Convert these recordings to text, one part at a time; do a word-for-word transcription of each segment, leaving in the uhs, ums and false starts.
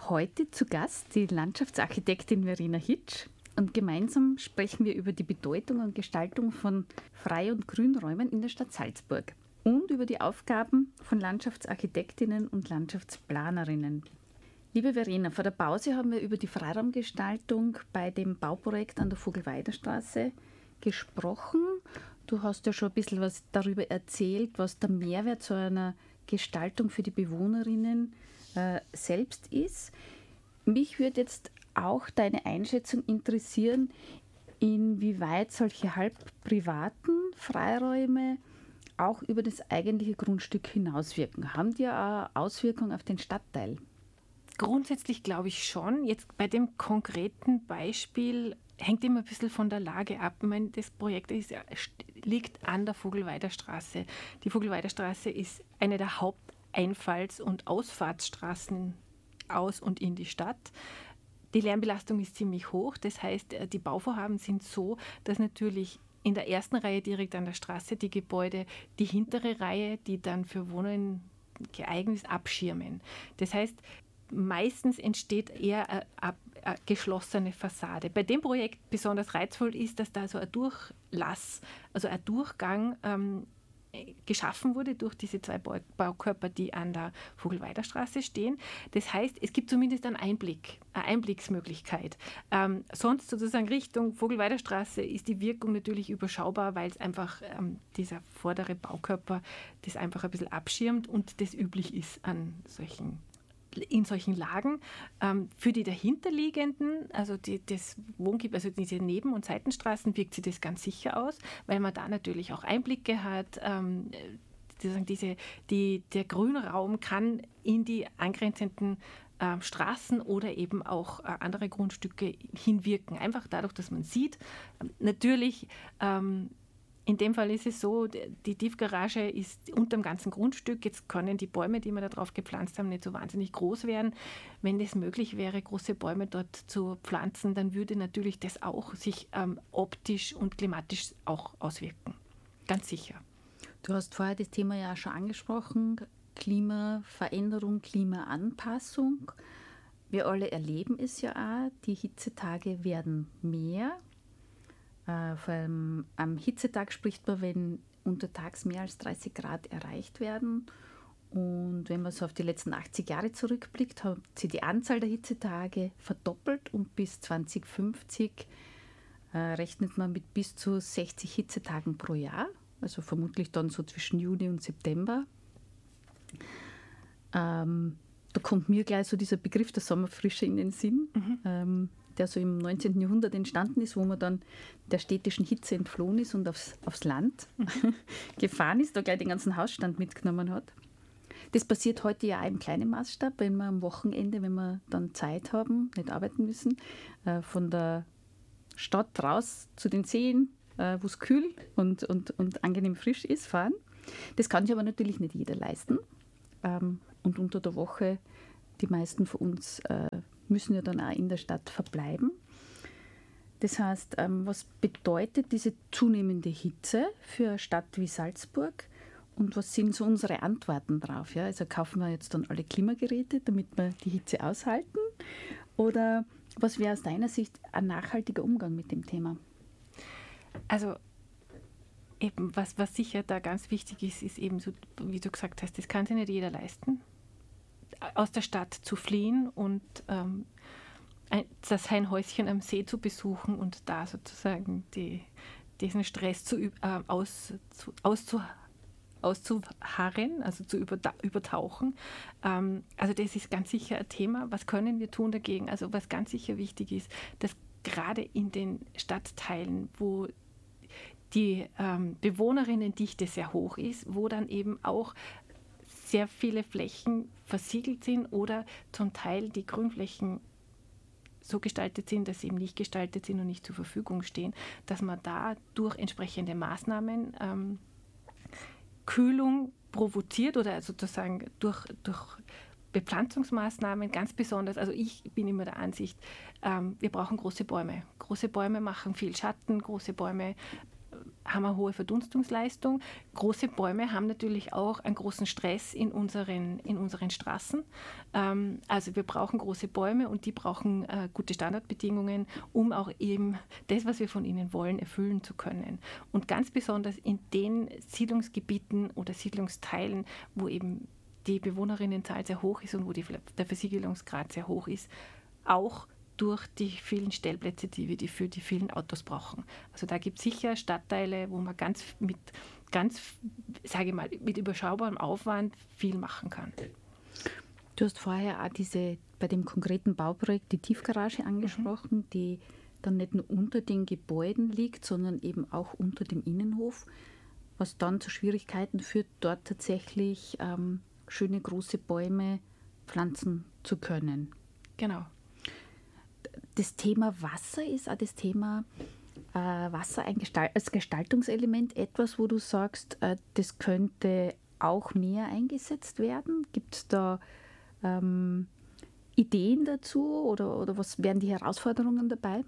Heute zu Gast die Landschaftsarchitektin Verena Hitsch und gemeinsam sprechen wir über die Bedeutung und Gestaltung von Frei- und Grünräumen in der Stadt Salzburg und über die Aufgaben von Landschaftsarchitektinnen und Landschaftsplanerinnen. Liebe Verena, vor der Pause haben wir über die Freiraumgestaltung bei dem Bauprojekt an der Vogelweiderstraße gesprochen. Du hast ja schon ein bisschen was darüber erzählt, was der Mehrwert so einer Gestaltung für die Bewohnerinnen äh, selbst ist. Mich würde jetzt auch deine Einschätzung interessieren, inwieweit solche halb privaten Freiräume auch über das eigentliche Grundstück hinauswirken. Haben die eine Auswirkung auf den Stadtteil? Grundsätzlich glaube ich schon. Jetzt bei dem konkreten Beispiel hängt immer ein bisschen von der Lage ab. Ich meine, das Projekt ist, liegt an der Vogelweiderstraße. Die Vogelweiderstraße ist eine der Haupteinfalls- und Ausfahrtsstraßen aus und in die Stadt. Die Lärmbelastung ist ziemlich hoch. Das heißt, die Bauvorhaben sind so, dass natürlich in der ersten Reihe direkt an der Straße die Gebäude die hintere Reihe, die dann für Wohnen geeignet ist, abschirmen. Das heißt, meistens entsteht eher eine, eine geschlossene Fassade. Bei dem Projekt besonders reizvoll ist, dass da so ein Durchlass, also ein Durchgang ähm, geschaffen wurde durch diese zwei Baukörper, die an der Vogelweiderstraße stehen. Das heißt, es gibt zumindest einen Einblick, eine Einblicksmöglichkeit. Ähm, sonst sozusagen Richtung Vogelweiderstraße ist die Wirkung natürlich überschaubar, weil es einfach ähm, dieser vordere Baukörper das einfach ein bisschen abschirmt und das üblich ist an solchen in solchen Lagen. Ähm, für die dahinterliegenden, also die, das Wohngebiet, also diese Neben- und Seitenstraßen, wirkt sich das ganz sicher aus, weil man da natürlich auch Einblicke hat. Ähm, diese, die, der Grünraum kann in die angrenzenden äh, Straßen oder eben auch äh, andere Grundstücke hinwirken. Einfach dadurch, dass man sieht, ähm, natürlich ähm, in dem Fall ist es so, die Tiefgarage ist unter dem ganzen Grundstück. Jetzt können die Bäume, die wir da drauf gepflanzt haben, nicht so wahnsinnig groß werden. Wenn es möglich wäre, große Bäume dort zu pflanzen, dann würde natürlich das auch sich ähm, optisch und klimatisch auch auswirken. Ganz sicher. Du hast vorher das Thema ja schon angesprochen, Klimaveränderung, Klimaanpassung. Wir alle erleben es ja auch, die Hitzetage werden mehr. Äh, vor allem am Hitzetag spricht man, wenn untertags mehr als dreißig Grad erreicht werden. Und wenn man so auf die letzten achtzig Jahre zurückblickt, hat sich die Anzahl der Hitzetage verdoppelt und bis zwanzig fünfzig äh, rechnet man mit bis zu sechzig Hitzetagen pro Jahr. Also vermutlich dann so zwischen Juni und September. Ähm, da kommt mir gleich so dieser Begriff der Sommerfrische in den Sinn. Mhm. Ähm, der so im neunzehnten Jahrhundert entstanden ist, wo man dann der städtischen Hitze entflohen ist und aufs, aufs Land gefahren ist, da gleich den ganzen Hausstand mitgenommen hat. Das passiert heute ja auch im kleinen Maßstab, wenn wir am Wochenende, wenn wir dann Zeit haben, nicht arbeiten müssen, äh, von der Stadt raus zu den Seen, äh, wo es kühl und, und, und angenehm frisch ist, fahren. Das kann sich aber natürlich nicht jeder leisten. Ähm, und unter der Woche, die meisten von uns äh, müssen ja dann auch in der Stadt verbleiben. Das heißt, ähm, was bedeutet diese zunehmende Hitze für eine Stadt wie Salzburg und was sind so unsere Antworten drauf? Ja? Also kaufen wir jetzt dann alle Klimageräte, damit wir die Hitze aushalten? Oder was wäre aus deiner Sicht ein nachhaltiger Umgang mit dem Thema? Also eben, was, was sicher da ganz wichtig ist, ist eben so, wie du gesagt hast, das kann sich nicht jeder leisten, aus der Stadt zu fliehen und ähm, ein, das ein Häuschen am See zu besuchen und da sozusagen die, diesen Stress zu, äh, aus, zu, auszu, auszuharren, also zu über, übertauchen. Ähm, also das ist ganz sicher ein Thema. Was können wir tun dagegen? Also was ganz sicher wichtig ist, dass gerade in den Stadtteilen, wo die ähm, Bewohnerinnendichte sehr hoch ist, wo dann eben auch sehr viele Flächen versiegelt sind oder zum Teil die Grünflächen so gestaltet sind, dass sie eben nicht gestaltet sind und nicht zur Verfügung stehen, dass man da durch entsprechende Maßnahmen ähm, Kühlung provoziert oder sozusagen durch, durch Bepflanzungsmaßnahmen ganz besonders, also ich bin immer der Ansicht, ähm, wir brauchen große Bäume. Große Bäume machen viel Schatten, große Bäume haben eine hohe Verdunstungsleistung. Große Bäume haben natürlich auch einen großen Stress in unseren, in unseren Straßen. Ähm, also wir brauchen große Bäume und die brauchen äh, gute Standardbedingungen, um auch eben das, was wir von ihnen wollen, erfüllen zu können. Und ganz besonders in den Siedlungsgebieten oder Siedlungsteilen, wo eben die Bewohnerinnenzahl sehr hoch ist und wo die, der Versiegelungsgrad sehr hoch ist, auch durch die vielen Stellplätze, die wir die für die vielen Autos brauchen. Also da gibt es sicher Stadtteile, wo man ganz mit ganz, sage ich mal, mit überschaubarem Aufwand viel machen kann. Du hast vorher auch diese, bei dem konkreten Bauprojekt die Tiefgarage angesprochen, mhm. die dann nicht nur unter den Gebäuden liegt, sondern eben auch unter dem Innenhof, was dann zu Schwierigkeiten führt, dort tatsächlich ähm, schöne große Bäume pflanzen zu können. Genau. Das Thema Wasser ist auch das Thema äh, Wasser ein Gestalt, als Gestaltungselement etwas, wo du sagst, äh, das könnte auch mehr eingesetzt werden. Gibt es da ähm, Ideen dazu oder, oder was wären die Herausforderungen dabei?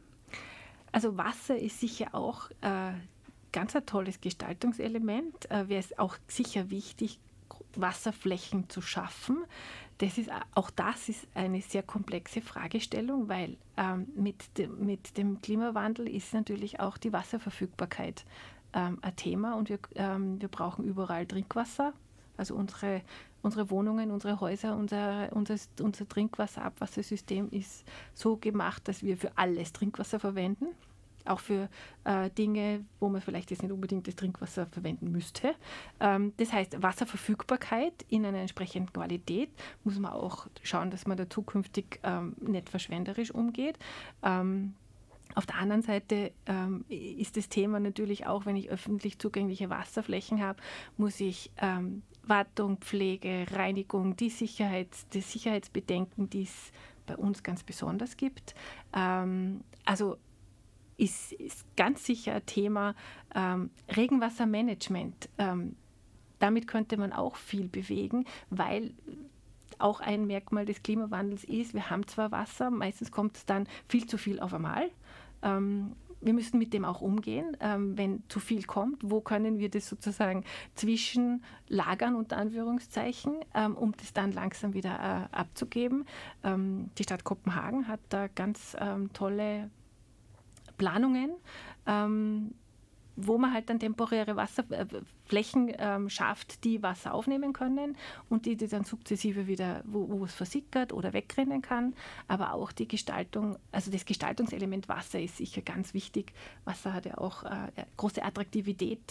Also Wasser ist sicher auch äh, ganz ein tolles Gestaltungselement. Äh, wäre es auch sicher wichtig, Wasserflächen zu schaffen. Das ist, auch das ist eine sehr komplexe Fragestellung, weil ähm, mit, de, mit dem Klimawandel ist natürlich auch die Wasserverfügbarkeit ähm, ein Thema und wir, ähm, wir brauchen überall Trinkwasser. Also unsere, unsere Wohnungen, unsere Häuser, unser, unser, unser Trinkwasser-Abwassersystem ist so gemacht, dass wir für alles Trinkwasser verwenden. Auch für äh, Dinge, wo man vielleicht jetzt nicht unbedingt das Trinkwasser verwenden müsste. Ähm, das heißt, Wasserverfügbarkeit in einer entsprechenden Qualität muss man auch schauen, dass man da zukünftig ähm, nicht verschwenderisch umgeht. Ähm, auf der anderen Seite ähm, ist das Thema natürlich auch, wenn ich öffentlich zugängliche Wasserflächen habe, muss ich ähm, Wartung, Pflege, Reinigung, die, Sicherheits-, die Sicherheitsbedenken, die es bei uns ganz besonders gibt. Ähm, also Ist, ist ganz sicher ein Thema. Ähm, Regenwassermanagement, ähm, damit könnte man auch viel bewegen, weil auch ein Merkmal des Klimawandels ist, wir haben zwar Wasser, meistens kommt es dann viel zu viel auf einmal. Ähm, wir müssen mit dem auch umgehen, ähm, wenn zu viel kommt. Wo können wir das sozusagen zwischenlagern, unter Anführungszeichen, ähm, um das dann langsam wieder äh, abzugeben. Ähm, die Stadt Kopenhagen hat da ganz ähm, tolle Planungen, ähm, wo man halt dann temporäre Wasserflächen ähm, schafft, die Wasser aufnehmen können und die, die dann sukzessive wieder, wo, wo es versickert oder wegrennen kann. Aber auch die Gestaltung, also das Gestaltungselement Wasser ist sicher ganz wichtig. Wasser hat ja auch äh, große Attraktivität.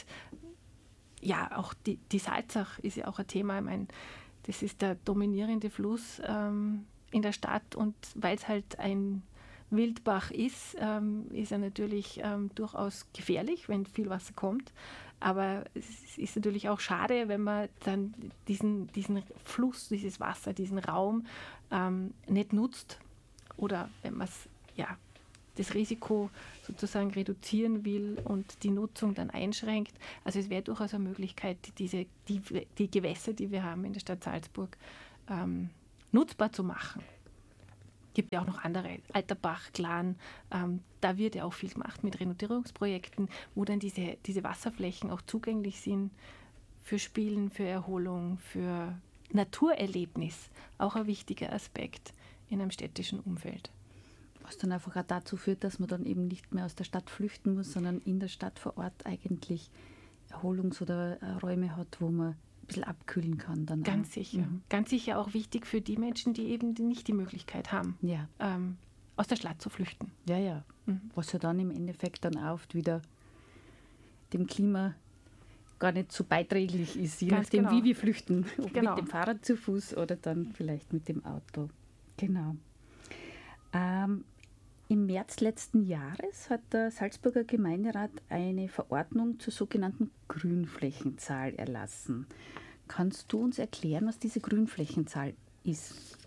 Ja, auch die, die Salzach ist ja auch ein Thema. Ich meine, das ist der dominierende Fluss ähm, in der Stadt und weil es halt ein Wildbach ist, ähm, ist er natürlich ähm, durchaus gefährlich, wenn viel Wasser kommt. Aber es ist natürlich auch schade, wenn man dann diesen, diesen Fluss, dieses Wasser, diesen Raum ähm, nicht nutzt oder wenn man ja, das Risiko sozusagen reduzieren will und die Nutzung dann einschränkt. Also es wäre durchaus eine Möglichkeit, diese, die, die Gewässer, die wir haben in der Stadt Salzburg, ähm, nutzbar zu machen. Es gibt ja auch noch andere, Alterbach, Glan, ähm, da wird ja auch viel gemacht mit Renovierungsprojekten, wo dann diese, diese Wasserflächen auch zugänglich sind für Spielen, für Erholung, für Naturerlebnis. Auch ein wichtiger Aspekt in einem städtischen Umfeld. Was dann einfach auch dazu führt, dass man dann eben nicht mehr aus der Stadt flüchten muss, sondern in der Stadt vor Ort eigentlich Erholungs- oder äh, Räume hat, wo man ein bisschen abkühlen kann. Dann Ganz auch. sicher. Mhm. Ganz sicher auch wichtig für die Menschen, die eben nicht die Möglichkeit haben, ja. ähm, aus der Stadt zu flüchten. Ja, ja. Mhm. Was ja dann im Endeffekt dann auch wieder dem Klima gar nicht so beiträglich ist, je Ganz nachdem, genau. wie wir flüchten. Ob Genau. mit dem Fahrrad zu Fuß oder dann vielleicht mit dem Auto. Genau. Ähm, Im März letzten Jahres hat der Salzburger Gemeinderat eine Verordnung zur sogenannten Grünflächenzahl erlassen. Kannst du uns erklären, was diese Grünflächenzahl ist?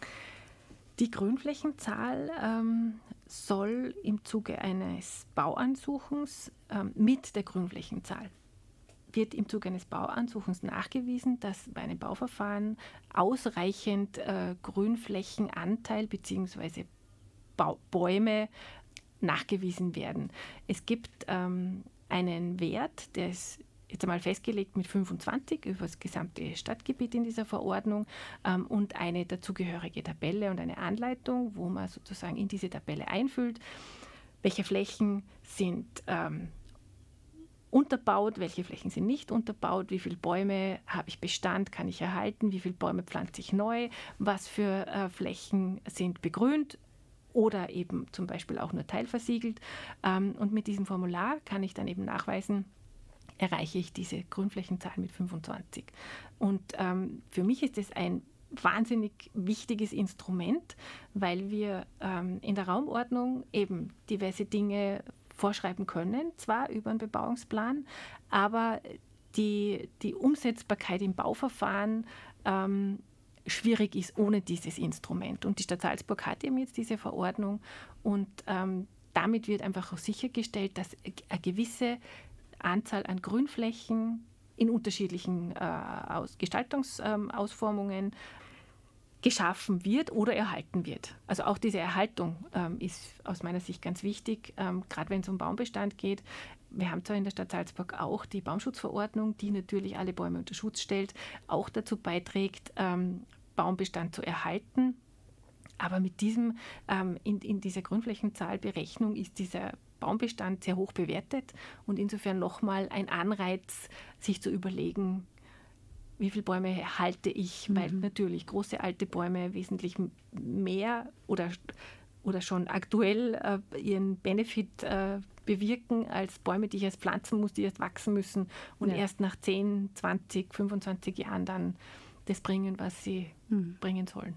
Die Grünflächenzahl ähm, soll im Zuge eines Bauansuchens ähm, mit der Grünflächenzahl wird im Zuge eines Bauansuchens nachgewiesen, dass bei einem Bauverfahren ausreichend äh, Grünflächenanteil bzw. Bäume nachgewiesen werden. Es gibt ähm, einen Wert, der ist jetzt einmal festgelegt mit fünfundzwanzig über das gesamte Stadtgebiet in dieser Verordnung ähm, und eine dazugehörige Tabelle und eine Anleitung, wo man sozusagen in diese Tabelle einfüllt, welche Flächen sind ähm, unterbaut, welche Flächen sind nicht unterbaut, wie viele Bäume habe ich Bestand, kann ich erhalten, wie viele Bäume pflanze ich neu, was für äh, Flächen sind begrünt oder eben zum Beispiel auch nur teilversiegelt. Ähm, und mit diesem Formular kann ich dann eben nachweisen, erreiche ich diese Grünflächenzahl mit fünfundzwanzig. Und ähm, für mich ist es ein wahnsinnig wichtiges Instrument, weil wir ähm, in der Raumordnung eben diverse Dinge vorschreiben können, zwar über einen Bebauungsplan, aber die, die Umsetzbarkeit im Bauverfahren ähm, schwierig ist ohne dieses Instrument. Und die Stadt Salzburg hat eben jetzt diese Verordnung und ähm, damit wird einfach auch sichergestellt, dass eine gewisse Anzahl an Grünflächen in unterschiedlichen äh, Aus Gestaltungsausformungen ähm, geschaffen wird oder erhalten wird. Also auch diese Erhaltung ähm, ist aus meiner Sicht ganz wichtig, ähm, gerade wenn es um Baumbestand geht. Wir haben zwar in der Stadt Salzburg auch die Baumschutzverordnung, die natürlich alle Bäume unter Schutz stellt, auch dazu beiträgt, ähm, Baumbestand zu erhalten. Aber mit diesem, ähm, in, in dieser Grünflächenzahlberechnung ist dieser Baumbestand sehr hoch bewertet und insofern nochmal ein Anreiz, sich zu überlegen, wie viele Bäume halte ich, mhm. weil natürlich große alte Bäume wesentlich mehr oder, oder schon aktuell äh, ihren Benefit äh, bewirken als Bäume, die ich erst pflanzen muss, die erst wachsen müssen und ja. erst nach zehn, zwanzig, fünfundzwanzig Jahren dann das bringen, was sie mhm. bringen sollen.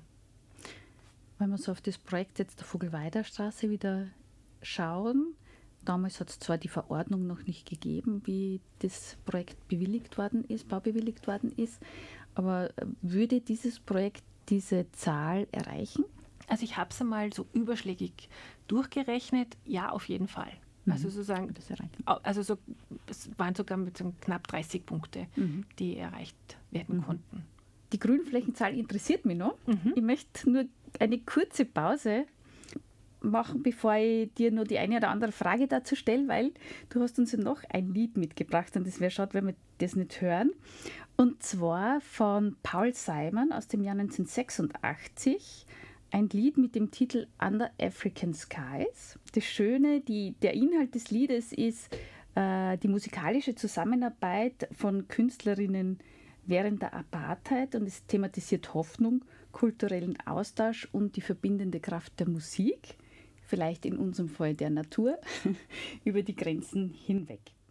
Wenn wir so auf das Projekt jetzt der Vogelweider-Straße wieder schauen, damals hat es zwar die Verordnung noch nicht gegeben, wie das Projekt bewilligt worden ist, baubewilligt worden ist, aber würde dieses Projekt diese Zahl erreichen? Also ich habe es einmal so überschlägig durchgerechnet, ja, auf jeden Fall. Mhm. Also sozusagen, das erreichen. Also so, es waren sogar mit so knapp dreißig Punkte, mhm. die erreicht werden mhm. konnten. Die Grünflächenzahl interessiert mich noch. Mhm. Ich möchte nur eine kurze Pause machen, bevor ich dir noch die eine oder andere Frage dazu stelle, weil du hast uns ja noch ein Lied mitgebracht und es wäre schade, wenn wir das nicht hören. Und zwar von Paul Simon aus dem Jahr neunzehnhundertsechsundachtzig. Ein Lied mit dem Titel Under African Skies. Das Schöne, die, der Inhalt des Liedes ist äh, die musikalische Zusammenarbeit von Künstlerinnen während der Apartheid und es thematisiert Hoffnung, kulturellen Austausch und die verbindende Kraft der Musik, vielleicht in unserem Fall der Natur, über die Grenzen hinweg.